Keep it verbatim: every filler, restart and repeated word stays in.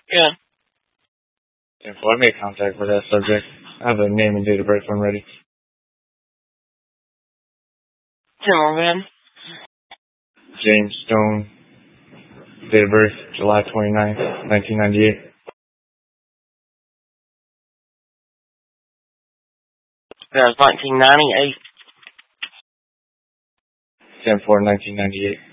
Good. ten four, I made contact with that subject. I have a name and date of birth when ready. Ten more, man. James Stone. Date of birth, July twenty-ninth, nineteen ninety-eight. That was nineteen ninety-eight. ten four, nineteen ninety-eight.